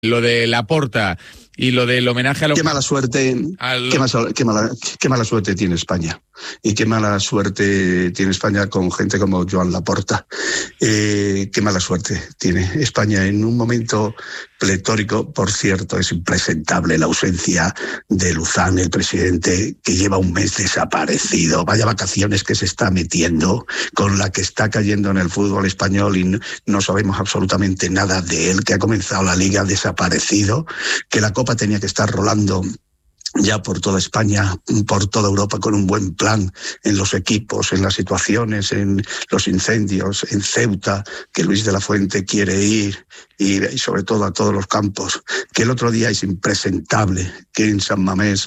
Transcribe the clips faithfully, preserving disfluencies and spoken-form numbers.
Lo de Laporta y lo del homenaje a los... Qué mala suerte, lo... qué, mala, qué, mala, qué mala suerte tiene España. Y qué mala suerte tiene España con gente como Joan Laporta. Eh, qué mala suerte tiene España en un momento pletórico. Por cierto, es impresentable la ausencia de Luzán, el presidente, que lleva un mes desaparecido. Vaya vacaciones que se está metiendo, con la que está cayendo en el fútbol español y no, no sabemos absolutamente nada de él, que ha comenzado la liga desaparecido, que la Copa tenía que estar rolando ya por toda España, por toda Europa, con un buen plan en los equipos, en las situaciones, en los incendios, en Ceuta, que Luis de la Fuente quiere ir, y, y sobre todo a todos los campos, que el otro día es impresentable que en San Mamés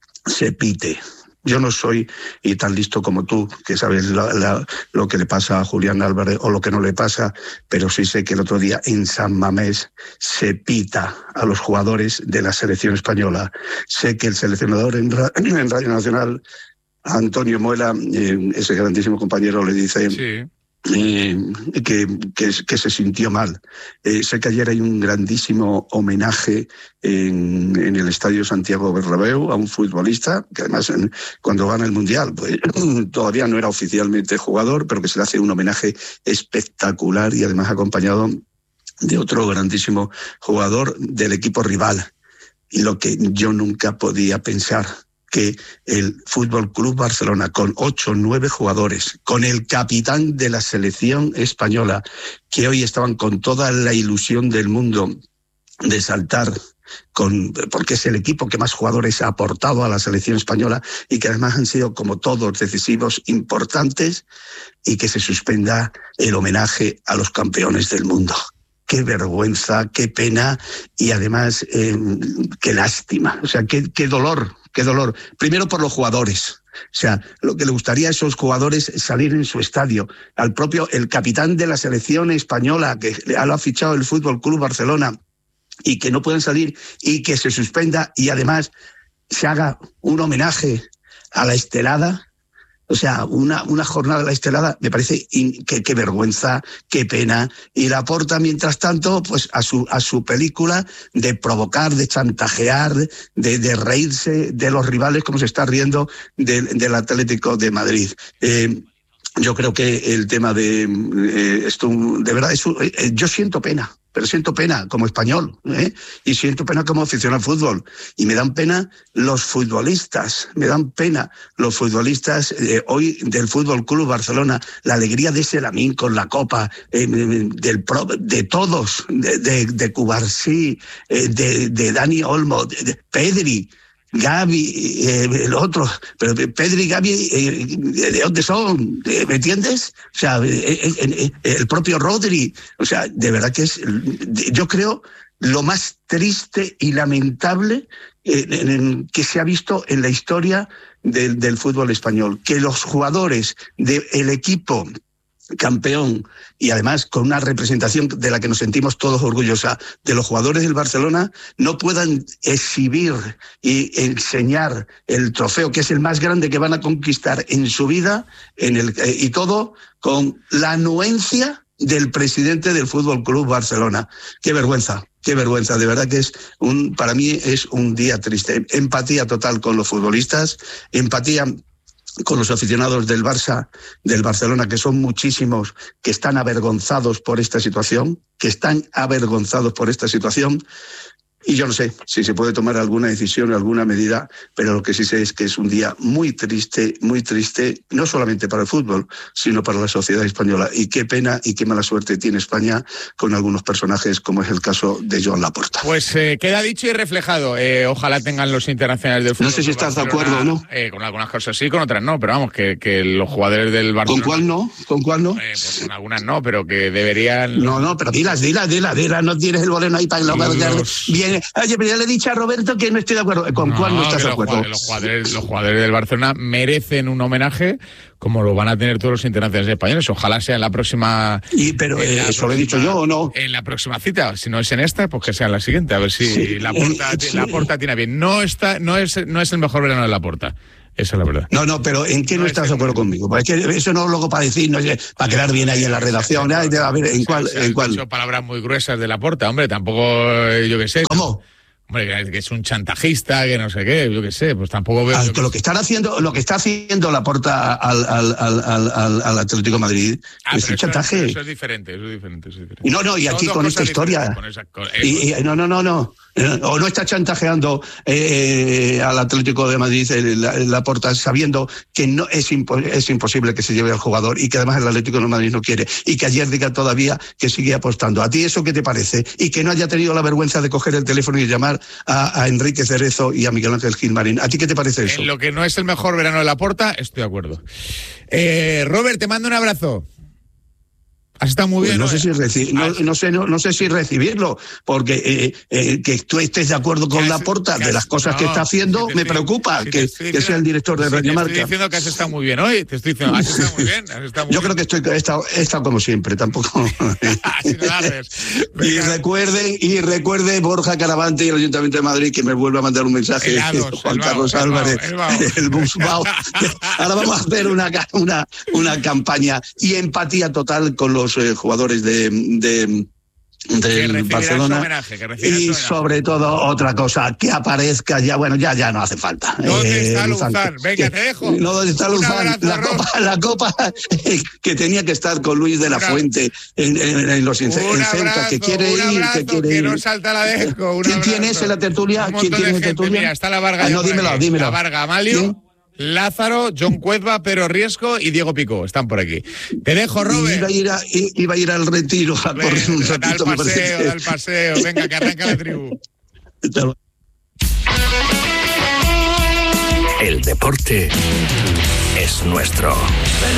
se pite. Yo no soy y tan listo como tú, que sabes la, la, lo que le pasa a Julián Álvarez o lo que no le pasa, pero sí sé que el otro día en San Mamés se pita a los jugadores de la selección española. Sé que el seleccionador en, en Radio Nacional, Antonio Muela, eh, ese grandísimo compañero, le dice... Sí. Eh, que, que, que se sintió mal. Eh, sé que ayer hay un grandísimo homenaje en, en el Estadio Santiago Bernabéu a un futbolista que además en, cuando gana el Mundial pues, todavía no era oficialmente jugador, pero que se le hace un homenaje espectacular y además acompañado de otro grandísimo jugador del equipo rival. Y lo que yo nunca podía pensar, que el Fútbol Club Barcelona, con ocho o nueve jugadores, con el capitán de la selección española, que hoy estaban con toda la ilusión del mundo de saltar, con, porque es el equipo que más jugadores ha aportado a la selección española y que además han sido, como todos, decisivos, importantes, y que se suspenda el homenaje a los campeones del mundo. Qué vergüenza, qué pena y además eh, qué lástima, o sea, qué, qué dolor, qué dolor. Primero por los jugadores, o sea, lo que le gustaría a esos jugadores es salir en su estadio. Al propio, el capitán de la selección española, que lo ha fichado el Fútbol Club Barcelona, y que no pueden salir y que se suspenda y además se haga un homenaje a la Estelada. O sea, una, una jornada de la Estelada, me parece in, que, qué vergüenza, qué pena. Y Laporta, mientras tanto, pues a su, a su película de provocar, de chantajear, de, de reírse de los rivales, como se está riendo de, del Atlético de Madrid. Eh, yo creo que el tema de eh, esto, de verdad, es, eh, yo siento pena. Pero siento pena como español, ¿eh? Y siento pena como aficionado al fútbol. Y me dan pena los futbolistas, me dan pena los futbolistas eh, hoy del Fútbol Club Barcelona, la alegría de ese Lamín con la Copa, eh, del pro, de todos, de, de, de Cubarsí, eh, de, de Dani Olmo, de, de Pedri, Gavi, eh, el otro, pero Pedri y Gavi, eh, ¿de dónde son? ¿Me entiendes? O sea, eh, eh, el propio Rodri, o sea, de verdad que es, yo creo, lo más triste y lamentable eh, en, en, que se ha visto en la historia del, del fútbol español, que los jugadores del equipo campeón y además con una representación de la que nos sentimos todos orgullosos de los jugadores del Barcelona no puedan exhibir y enseñar el trofeo que es el más grande que van a conquistar en su vida en el, y todo con la anuencia del presidente del Fútbol Club Barcelona. Qué vergüenza, qué vergüenza, de verdad que es un, para mí es un día triste. Empatía total con los futbolistas, empatía con los aficionados del Barça, del Barcelona, que son muchísimos, que están avergonzados por esta situación, que están avergonzados por esta situación. Y yo no sé si se puede tomar alguna decisión, alguna medida, pero lo que sí sé es que es un día muy triste, muy triste, no solamente para el fútbol, sino para la sociedad española. Y qué pena y qué mala suerte tiene España con algunos personajes, como es el caso de Joan Laporta. Pues eh, queda dicho y reflejado. Eh, ojalá tengan los internacionales del fútbol. No sé si estás de acuerdo o no. Eh, con algunas cosas sí, con otras no, pero vamos, que, que los jugadores del Barcelona... ¿Con cuál no? ¿Con cuál no? Eh, pues con algunas no, pero que deberían... No, no, pero dilas, dilas, dilas, dilas, no tienes el boleno ahí para que lo los... bien. Oye, pero ya le he dicho a Roberto que no estoy de acuerdo. ¿Con no, cuál no estás de acuerdo? Los jugadores, los jugadores del Barcelona merecen un homenaje como lo van a tener todos los internacionales españoles. Ojalá sea en la próxima... Y, pero eh, ¿eso lo he dicho yo o no? En la próxima cita. Si no es en esta, pues que sea en la siguiente. A ver si sí, Laporta, eh, sí. Laporta tiene bien. No, está, no, es, no es el mejor verano de Laporta. Esa es la verdad. No, no, pero ¿en qué no, no estás de acuerdo conmigo? Porque es que eso no es luego para decir, no, para quedar bien ahí en la redacción. Ay, a ver, ¿en cuál? ¿En cuál? Son palabras muy gruesas de Laporta, hombre, tampoco, yo qué sé. ¿Cómo? Hombre, que es un chantajista, que no sé qué, yo qué sé, pues tampoco veo... Al, que lo que están haciendo, lo que está haciendo Laporta al, al, al, al, al Atlético de Madrid ah, es un chantaje. Eso es diferente, eso es diferente, eso es diferente. No, no, y aquí con esta historia. Con esa, con, y, y, no, no, no, no. O no está chantajeando eh, al Atlético de Madrid Laporta sabiendo que no es, impo es imposible que se lleve al jugador y que además el Atlético de Madrid no quiere y que ayer diga todavía que sigue apostando. ¿A ti eso qué te parece? Y que no haya tenido la vergüenza de coger el teléfono y llamar a, a Enrique Cerezo y a Miguel Ángel Gilmarín. ¿A ti qué te parece eso? En lo que no es el mejor verano de Laporta, estoy de acuerdo. Eh, Robert, te mando un abrazo. Has estado muy bien. Pues no, ¿no? sé si reci no, no sé no, no sé si recibirlo, porque eh, eh, que tú estés de acuerdo con Laporta de las cosas no, que está haciendo, si me estoy, preocupa si que, diciendo, que sea el director de si Radio Marca. Te estoy diciendo que has estado muy bien hoy, te estoy diciendo, has estado muy bien. Has estado muy Yo bien. creo que estoy, he, estado, he estado como siempre, tampoco. Así no haces. y recuerde, y recuerde Borja Caravante y el Ayuntamiento de Madrid que me vuelve a mandar un mensaje, Helados, Juan el Carlos bao, Álvarez, el, bao, el, el Busbao. Ahora vamos a hacer una, una, una campaña y empatía total con los eh, jugadores de de, de del Barcelona homenaje, y sobre todo otra cosa, que aparezca ya, bueno, ya ya no hace falta. ¿Dónde eh, está Luzán? Luzán? Venga, te dejo. No, ¿dónde está Luzán? La copa, la copa que tenía que estar con Luis de la Fuente en, en, en los en Ceuta, que quiere ir, abrazo, que quiere que ir. No salta la dejo. Un ¿Quién abrazo. tiene ese la tertulia? ¿Quién tiene la tertulia? Mira, está la Varga. Ah, no, dímelo, dímelo. La Varga Amalio. ¿Quién? Lázaro, John Cuezba, Pero Riesco y Diego Picó. Están por aquí. Te dejo, Robert. Iba a ir, a, iba a ir al retiro a Ven, correr un ratito. Da el paseo, da el paseo. Venga, que arranca la tribu. El deporte es nuestro.